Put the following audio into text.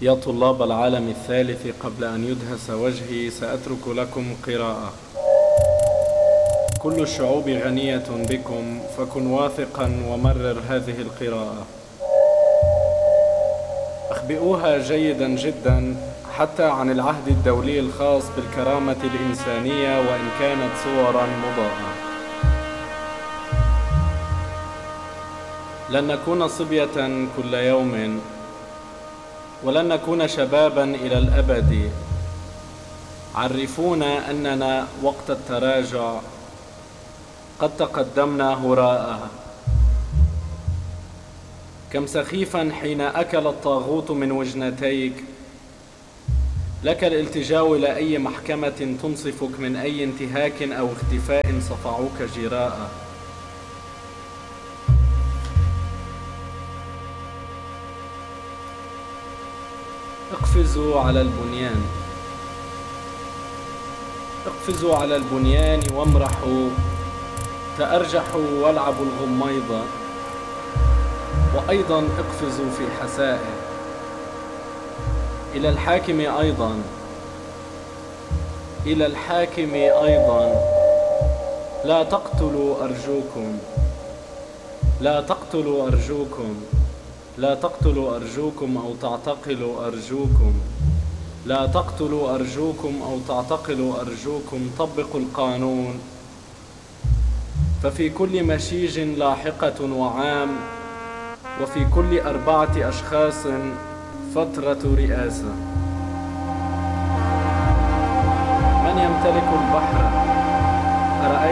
يا طلاب العالم الثالث، قبل أن يدهس وجهي سأترك لكم قراءة. كل الشعوب غنية بكم، فكن واثقا ومرر هذه القراءة. أخبئوها جيدا جدا حتى عن العهد الدولي الخاص بالكرامة الإنسانية، وإن كانت صورا مضاءة. لن نكون صبية كل يوم، ولن نكون شبابا إلى الأبد. عرفونا أننا وقت التراجع قد تقدمنا هراءها. كم سخيفا حين أكل الطاغوت من وجنتيك، لك الالتجاء إلى أي محكمة تنصفك من أي انتهاك أو اختفاء صفعوك جراء. اقفزوا على البنيان، اقفزوا على البنيان وامرحوا، تأرجحوا والعبوا الغميضة، وأيضا اقفزوا في حسائه. إلى الحاكم أيضا، إلى الحاكم أيضا، لا تقتلوا أرجوكم، لا تقتلوا أرجوكم، لا تقتلوا أرجوكم أو تعتقلوا أرجوكم، لا تقتلوا أرجوكم أو تعتقلوا أرجوكم. طبقوا القانون، ففي كل مشيج لاحقة وعام، وفي كل 4 أشخاص فترة رئاسة. من يمتلك البحر؟ أرأيت